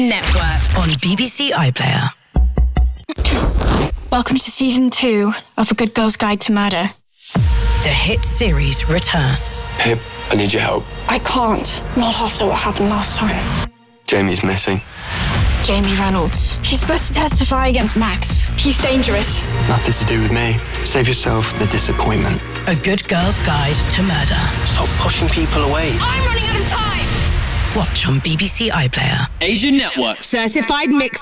Network on BBC iPlayer. Welcome to season 2 of A Good Girl's Guide to Murder. The hit series returns. Pip, I need your help. I can't. Not after what happened last time. Jamie's missing. Jamie Reynolds. He's supposed to testify against Max. He's dangerous. Nothing to do with me. Save yourself the disappointment. A Good Girl's Guide to Murder. Stop pushing people away. I'm running out of time! Watch on BBC iPlayer. Asian Network. Certified mix.